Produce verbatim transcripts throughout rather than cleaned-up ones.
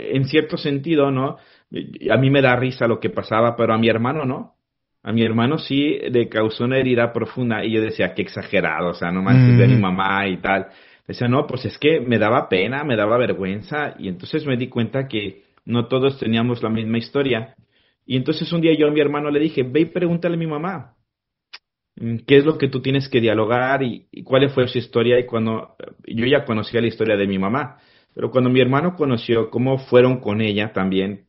en cierto sentido, ¿no? A mí me da risa lo que pasaba, pero a mi hermano no. A mi hermano sí le causó una herida profunda y yo decía, qué exagerado, o sea, no manches de mi Mm, mamá y tal. Decía, no, pues es que me daba pena, me daba vergüenza y entonces me di cuenta que no todos teníamos la misma historia. Y entonces un día yo a mi hermano le dije, ve y pregúntale a mi mamá, mm, ¿qué es lo que tú tienes que dialogar y, y cuál fue su historia? Y cuando yo ya conocía la historia de mi mamá, pero cuando mi hermano conoció cómo fueron con ella también,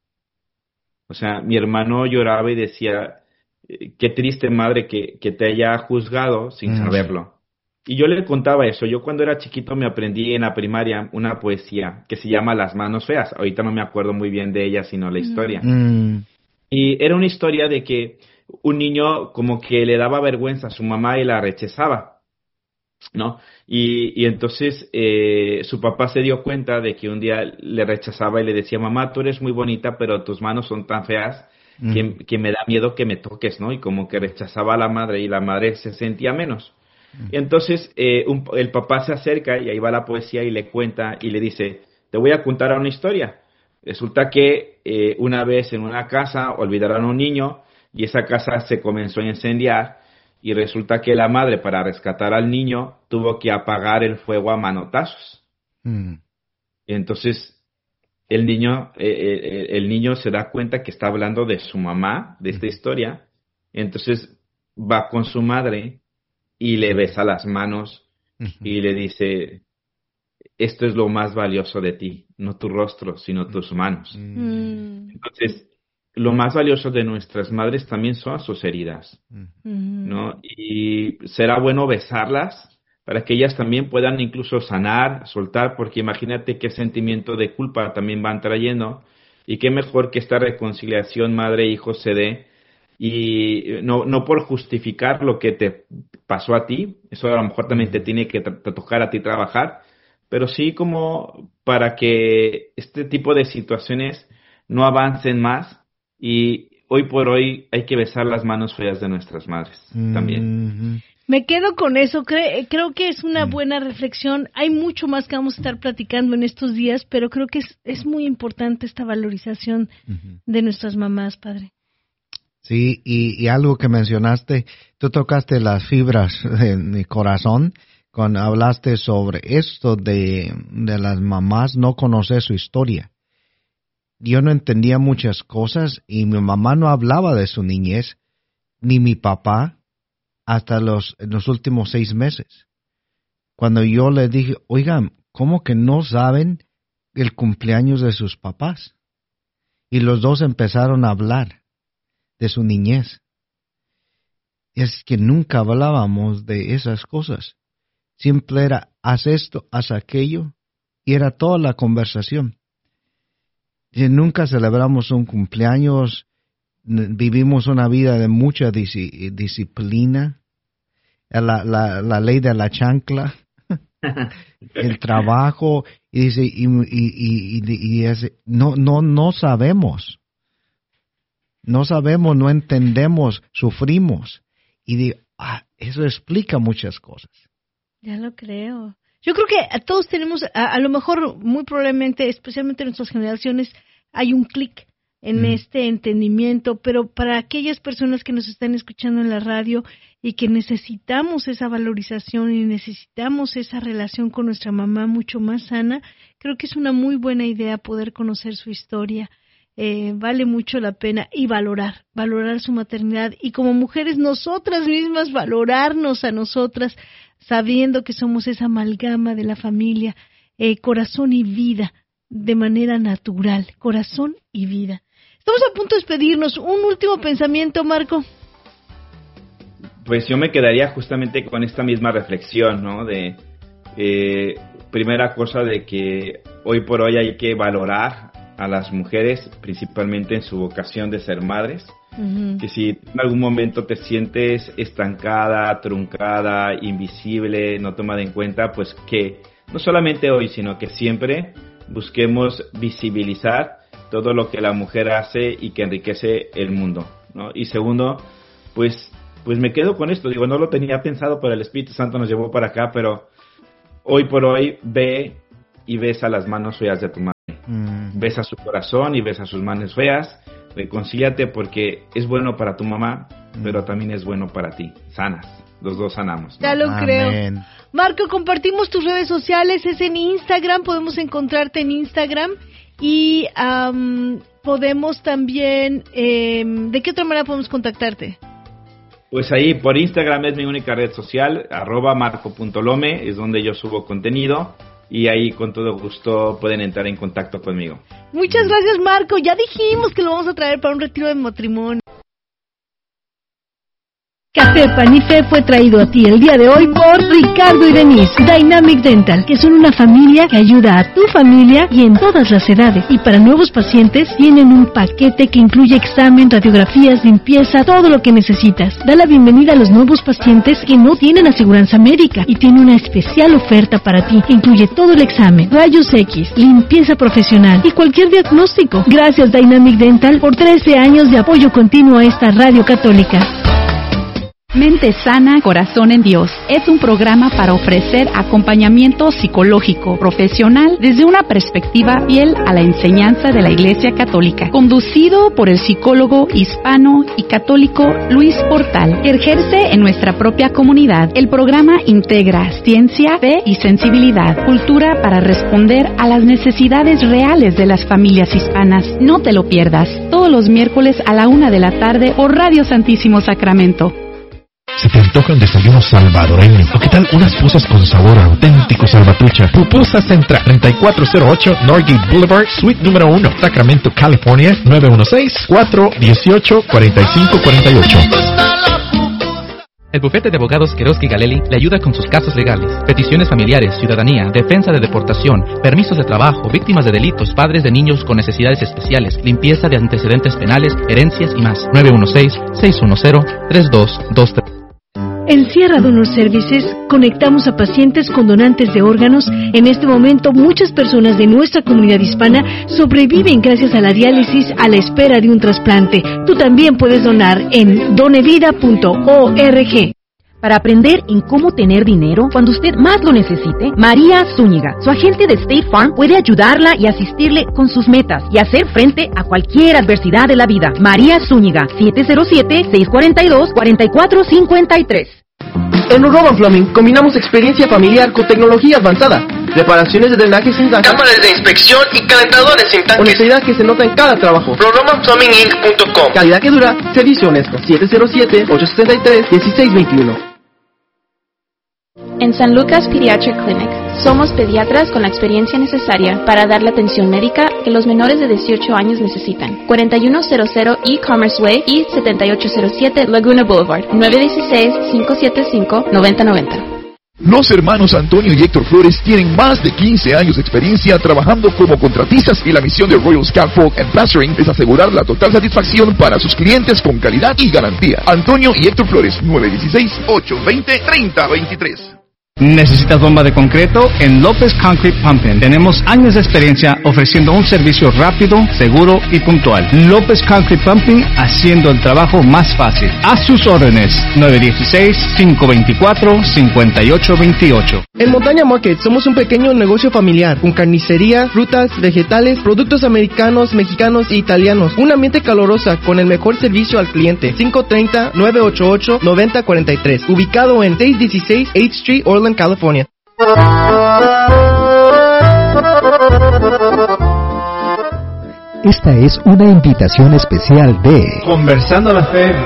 o sea, mi hermano lloraba y decía, eh, qué triste madre que, que te haya juzgado sin mm, saberlo. Y yo le contaba eso. Yo cuando era chiquito me aprendí en la primaria una poesía que se llama Las manos feas. Ahorita no me acuerdo muy bien de ella, sino la historia. mm, Y era una historia de que un niño como que le daba vergüenza a su mamá y la rechazaba, ¿no? Y, y entonces eh, su papá se dio cuenta de que un día le rechazaba y le decía, mamá, tú eres muy bonita, pero tus manos son tan feas mm, que, que me da miedo que me toques, ¿no? Y como que rechazaba a la madre y la madre se sentía menos. Y entonces eh, un- el papá se acerca y ahí va la poesía y le cuenta y le dice, te voy a contar una historia. Resulta que eh, una vez en una casa olvidaron a un niño y esa casa se comenzó a incendiar y resulta que la madre para rescatar al niño tuvo que apagar el fuego a manotazos. mm, Y entonces el niño, eh, eh, el niño se da cuenta que está hablando de su mamá, de esta mm, historia. Entonces va con su madre y le besa las manos mm, y le dice, esto es lo más valioso de ti, no tu rostro, sino tus manos. mm, Mm, Entonces, lo más valioso de nuestras madres también son sus heridas, mm, mm, ¿no? Y será bueno besarlas para que ellas también puedan incluso sanar, soltar, porque imagínate qué sentimiento de culpa también van trayendo y qué mejor que esta reconciliación madre-hijo se dé y no, no por justificar lo que te pasó a ti, eso a lo mejor también te mm. tiene que tra- te tocar a ti trabajar, pero sí como para que este tipo de situaciones no avancen más y hoy por hoy hay que besar las manos feas de nuestras madres también. Mhm. Me quedo con eso, cre- creo que es una Mm. buena reflexión. Hay mucho más que vamos a estar platicando en estos días, pero creo que es, es muy importante esta valorización Ujú. de nuestras mamás, padre. Sí, y, y algo que mencionaste, tú tocaste las fibras de mi corazón cuando hablaste sobre esto de, de las mamás no conocer su historia. Yo no entendía muchas cosas y mi mamá no hablaba de su niñez, ni mi papá, hasta los, en los últimos seis meses. Cuando yo le dije, oigan, ¿cómo que no saben el cumpleaños de sus papás? Y los dos empezaron a hablar de su niñez. Es que nunca hablábamos de esas cosas. Siempre era, haz esto, haz aquello, y era toda la conversación. Y nunca celebramos un cumpleaños, n- vivimos una vida de mucha disi- disciplina, la, la, la ley de la chancla, el trabajo, y dice, y, y, y, y- y es- no, no, no sabemos, no sabemos, no entendemos, sufrimos. Y digo, ah, eso explica muchas cosas. Ya lo creo. Yo creo que a todos tenemos, a, a lo mejor, muy probablemente, especialmente en nuestras generaciones, hay un clic en Mm. este entendimiento, pero para aquellas personas que nos están escuchando en la radio y que necesitamos esa valorización y necesitamos esa relación con nuestra mamá mucho más sana, creo que es una muy buena idea poder conocer su historia. Eh, vale mucho la pena y valorar, valorar su maternidad y como mujeres nosotras mismas valorarnos a nosotras sabiendo que somos esa amalgama de la familia, eh, corazón y vida, de manera natural, corazón y vida. Estamos a punto de despedirnos. Un último pensamiento, Marco. Pues yo me quedaría justamente con esta misma reflexión, ¿no? De eh, primera cosa de que hoy por hoy hay que valorar a las mujeres, principalmente en su vocación de ser madres, Uh-huh. que si en algún momento te sientes estancada, truncada, invisible, no tomada en cuenta, pues que no solamente hoy, sino que siempre busquemos visibilizar todo lo que la mujer hace y que enriquece el mundo, ¿no? Y segundo, pues, pues me quedo con esto, digo, no lo tenía pensado, pero el Espíritu Santo nos llevó para acá, pero hoy por hoy ve y besa las manos feas de tu madre. Mm. Besa su corazón y besa sus manos feas. Reconcíliate porque es bueno para tu mamá, mm. pero también es bueno para ti. Sanas. Los dos sanamos, ¿no? Ya lo Amén. creo. Marco, compartimos tus redes sociales. Es en Instagram. Podemos encontrarte en Instagram. Y um, podemos también... Eh, ¿de qué otra manera podemos contactarte? Pues ahí por Instagram es mi única red social, arroba marco.lome, es donde yo subo contenido y ahí con todo gusto pueden entrar en contacto conmigo. Muchas gracias, Marco. Ya dijimos que lo vamos a traer para un retiro de matrimonio. Café Panife fue traído a ti el día de hoy por Ricardo y Denise, Dynamic Dental, que son una familia que ayuda a tu familia y en todas las edades. Y para nuevos pacientes tienen un paquete que incluye examen, radiografías, limpieza, todo lo que necesitas. Da la bienvenida a los nuevos pacientes que no tienen aseguranza médica y tiene una especial oferta para ti que incluye todo el examen, rayos X, limpieza profesional y cualquier diagnóstico. Gracias Dynamic Dental por trece años de apoyo continuo a esta radio católica. Mente Sana, Corazón en Dios es un programa para ofrecer acompañamiento psicológico profesional desde una perspectiva fiel a la enseñanza de la Iglesia Católica, conducido por el psicólogo hispano y católico Luis Portal, que ejerce en nuestra propia comunidad. El programa integra ciencia, fe y sensibilidad, cultura para responder a las necesidades reales de las familias hispanas. No te lo pierdas, todos los miércoles a la una de la tarde por Radio Santísimo Sacramento. ¿Se te antoja un desayuno salvadoreño? ¿O qué tal unas pupusas con sabor a auténtico salvatrucha? Pupusas Central, treinta y cuatro cero ocho Norgate Boulevard, Suite número uno, Sacramento, California, nueve uno seis, cuatro uno ocho, cuatro cinco cuatro ocho. El bufete de abogados Queroski Galeli le ayuda con sus casos legales, peticiones familiares, ciudadanía, defensa de deportación, permisos de trabajo, víctimas de delitos, padres de niños con necesidades especiales, limpieza de antecedentes penales, herencias y más. nueve uno seis, seis uno cero, tres dos dos tres. En Sierra Donor Services conectamos a pacientes con donantes de órganos. En este momento, muchas personas de nuestra comunidad hispana sobreviven gracias a la diálisis a la espera de un trasplante. Tú también puedes donar en donevida punto org. Para aprender en cómo tener dinero cuando usted más lo necesite, María Zúñiga, su agente de State Farm, puede ayudarla y asistirle con sus metas y hacer frente a cualquier adversidad de la vida. María Zúñiga, siete cero siete, seis cuatro dos, cuatro cuatro cinco tres. En Urban Plumbing combinamos experiencia familiar con tecnología avanzada. Reparaciones de drenaje sin zanja, cámaras de inspección y calentadores sin tanques. Honestidad que se nota en cada trabajo. Roman Plumbing Inc punto com. Calidad que dura, servicio honesto. siete cero siete, ocho siete tres, uno seis dos uno. En San Lucas Pediatric Clinic, somos pediatras con la experiencia necesaria para dar la atención médica que los menores de dieciocho años necesitan. cuarenta y uno cero cero E-Commerce Way y setenta y ocho cero siete Laguna Boulevard, nueve uno seis, cinco siete cinco, nueve cero nueve cero. Los hermanos Antonio y Héctor Flores tienen más de quince años de experiencia trabajando como contratistas y la misión de Royal Scaffold and Plastering es asegurar la total satisfacción para sus clientes con calidad y garantía. Antonio y Héctor Flores, nueve uno seis, ocho dos cero, tres cero dos tres. ¿Necesitas bomba de concreto? En López Concrete Pumping tenemos años de experiencia ofreciendo un servicio rápido, seguro y puntual. López Concrete Pumping, haciendo el trabajo más fácil. A sus órdenes, nueve uno seis, cinco dos cuatro, cinco ocho dos ocho. En Montaña Market somos un pequeño negocio familiar con carnicería, frutas, vegetales, productos americanos, mexicanos e italianos. Un ambiente caluroso con el mejor servicio al cliente. cinco tres cero, nueve ocho ocho, nueve cero cuatro tres. Ubicado en seiscientos dieciséis eighth Street, Orland, California. Esta es una invitación especial de Conversando la Fe.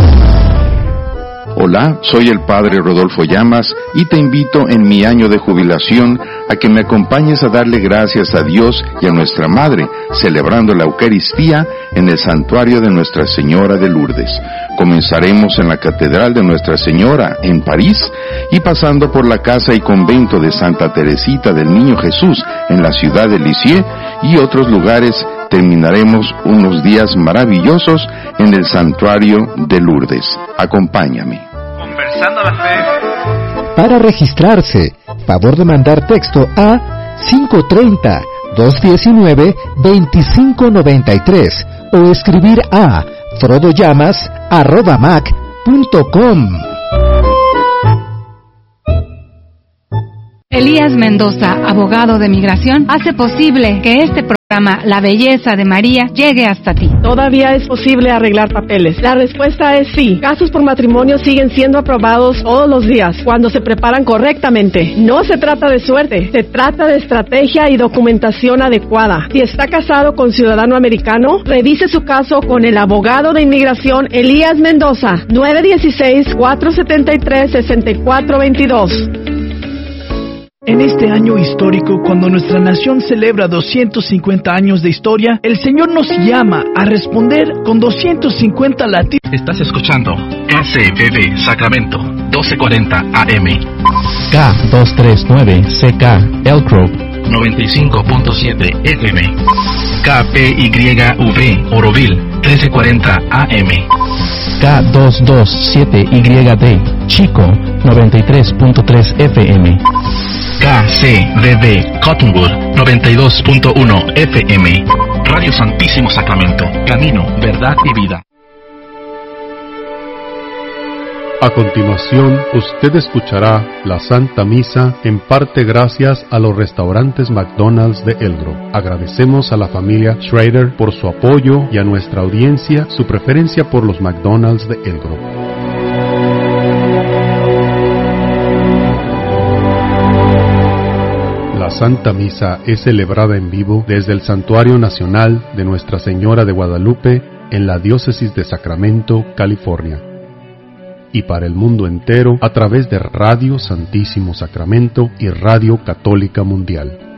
Hola, soy el Padre Rodolfo Llamas y te invito en mi año de jubilación a que me acompañes a darle gracias a Dios y a nuestra Madre, celebrando la Eucaristía en el Santuario de Nuestra Señora de Lourdes. Comenzaremos en la Catedral de Nuestra Señora, en París, y pasando por la Casa y Convento de Santa Teresita del Niño Jesús, en la ciudad de Lisieux, y otros lugares, terminaremos unos días maravillosos en el Santuario de Lourdes. Acompáñame. Conversando la Fe. Para registrarse, favor de mandar texto a cinco tres cero, dos uno nueve, dos cinco nueve tres o escribir a frodollamas arroba mac punto com. Elías Mendoza, abogado de migración, hace posible que este programa La Belleza de María llegue hasta ti. ¿Todavía es posible arreglar papeles? La respuesta es sí. Casos por matrimonio siguen siendo aprobados todos los días cuando se preparan correctamente. No se trata de suerte, se trata de estrategia y documentación adecuada. Si está casado con ciudadano americano, revise su caso con el abogado de inmigración Elías Mendoza, nueve uno seis, cuatro siete tres, seis cuatro dos dos. En este año histórico, cuando nuestra nación celebra doscientos cincuenta años de historia, el Señor nos llama a responder con doscientos cincuenta latidos. Estás escuchando S B B Sacramento, doce cuarenta A M. K doscientos treinta y nueve C K Elk Grove, noventa y cinco punto siete F M. K P Y V Oroville, trece cuarenta A M. K doscientos veintisiete Y D Chico, noventa y tres punto tres F M. K C B B Cottonwood, noventa y dos punto uno F M. Radio Santísimo Sacramento, camino, verdad y vida. A continuación, usted escuchará la Santa Misa, en parte gracias a los restaurantes McDonald's de Elk Grove. Agradecemos a la familia Schrader por su apoyo y a nuestra audiencia su preferencia por los McDonald's de Elk Grove. La Santa Misa es celebrada en vivo desde el Santuario Nacional de Nuestra Señora de Guadalupe en la Diócesis de Sacramento, California, y para el mundo entero a través de Radio Santísimo Sacramento y Radio Católica Mundial.